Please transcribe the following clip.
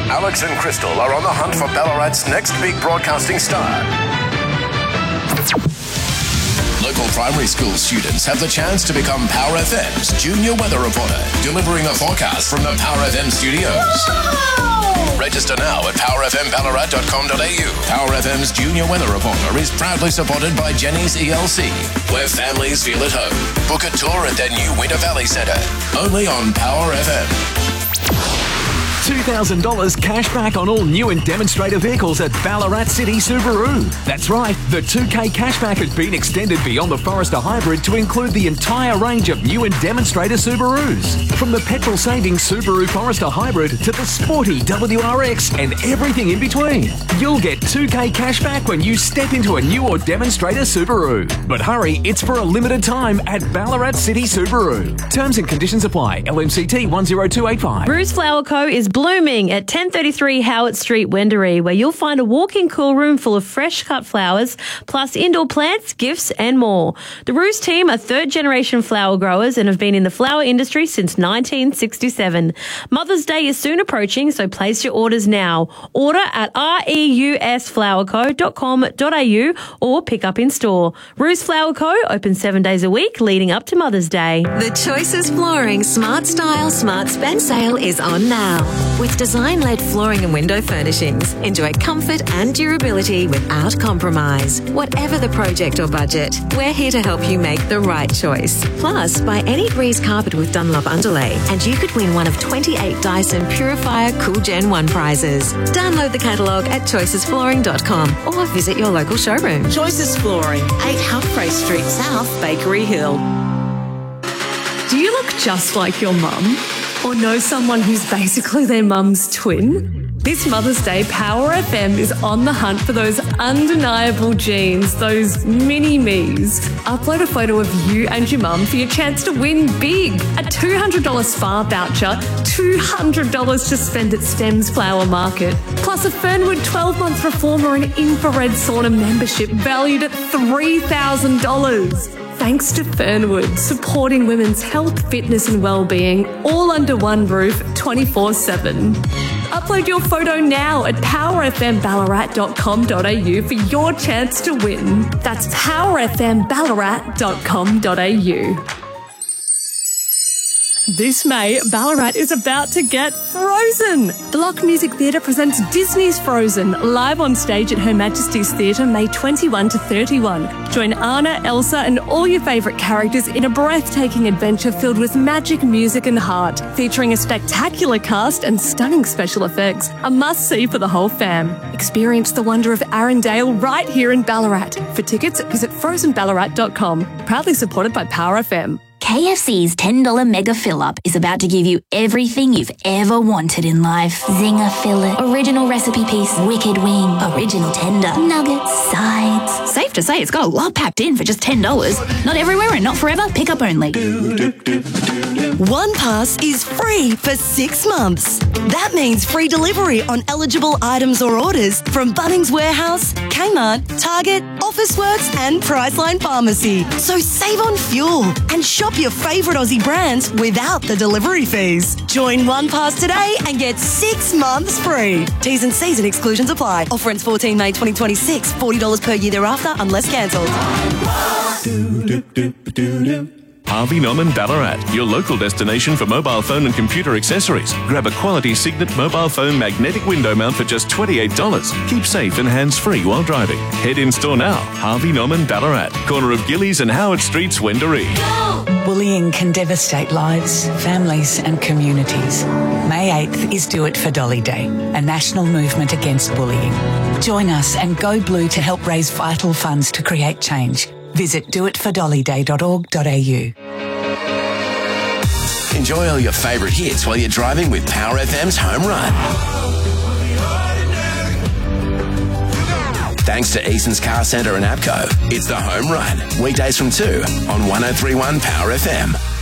Alex and Crystal are on the hunt for Ballarat's next big broadcasting star. Local primary school students have the chance to become Power FM's junior weather reporter, delivering a forecast from the Power FM studios. Whoa! Register now at powerfmballarat.com.au. Power FM's junior weather reporter is proudly supported by Jenny's ELC, where families feel at home. Book a tour at their new Winter Valley Centre, only on Power FM. $2,000 cash back on all new and demonstrator vehicles at Ballarat City Subaru. That's right, the 2K cashback has been extended beyond the Forester Hybrid to include the entire range of new and demonstrator Subarus. From the petrol-saving Subaru Forester Hybrid to the sporty WRX and everything in between. You'll get 2K cashback when you step into a new or demonstrator Subaru. But hurry, it's for a limited time at Ballarat City Subaru. Terms and conditions apply. LMCT 10285. Bruce Flower Co. is blooming at 1033 Howard Street, Wendouree, where you'll find a walk-in cool room full of fresh cut flowers, plus indoor plants, gifts and more. The Ruse team are third-generation flower growers and have been in the flower industry since 1967. Mother's Day is soon approaching, so place your orders now. Order at reusflowerco.com.au or pick up in store. Ruse Flower Co. open 7 days a week leading up to Mother's Day. The Choices Flooring Smart Style Smart Spend sale is on now. With design-led flooring and window furnishings, enjoy comfort and durability without compromise. Whatever the project or budget, we're here to help you make the right choice. Plus, buy any Breeze carpet with Dunlop underlay and you could win one of 28 Dyson Purifier Cool Gen 1 prizes. Download the catalogue at choicesflooring.com or visit your local showroom. Choices Flooring, 8 Humphrey Street South, Bakery Hill. Do you look just like your mum? Or know someone who's basically their mum's twin? This Mother's Day, Power FM is on the hunt for those undeniable genes, those mini-me's. Upload a photo of you and your mum for your chance to win big. A $200 spa voucher, $200 to spend at Stems Flower Market, plus a Fernwood 12-month reformer and infrared sauna membership valued at $3,000. Thanks to Fernwood, supporting women's health, fitness and well-being, all under one roof, 24/7. Upload your photo now at powerfmballarat.com.au for your chance to win. That's powerfmballarat.com.au. This May, Ballarat is about to get frozen. The Lock Music Theatre presents Disney's Frozen, live on stage at Her Majesty's Theatre, May 21 to 31. Join Anna, Elsa and all your favourite characters in a breathtaking adventure filled with magic, music and heart, featuring a spectacular cast and stunning special effects. A must-see for the whole fam. Experience the wonder of Arrendale right here in Ballarat. For tickets, visit frozenballarat.com. Proudly supported by Power FM. KFC's $10 Mega Fill-Up is about to give you everything you've ever wanted in life. Zinger fillet, original recipe piece, wicked wing, original tender, nuggets, sides. Safe to say it's got a lot packed in for just $10. Not everywhere and not forever, pick up only. One Pass is free for 6 months. That means free delivery on eligible items or orders from Bunnings Warehouse, Kmart, Target, Officeworks and Priceline Pharmacy. So save on fuel and shop your favourite Aussie brands without the delivery fees. Join One Pass today and get 6 months free. T's and C's and exclusions apply. Offer ends 14 May 2026. $40 per year thereafter unless cancelled. Harvey Norman Ballarat, your local destination for mobile phone and computer accessories. Grab a quality Signet mobile phone magnetic window mount for just $28. Keep safe and hands-free while driving. Head in store now. Harvey Norman Ballarat, corner of Gillies and Howard Streets, Wendouree. Bullying can devastate lives, families and communities. May 8th is Do It for Dolly Day, a national movement against bullying. Join us and go blue to help raise vital funds to create change. Visit doitfordollyday.org.au. Enjoy all your favourite hits while you're driving with Power FM's Home Run. Thanks to Eason's Car Centre and APCO, it's the Home Run. Weekdays from 2 on 103.1 Power FM.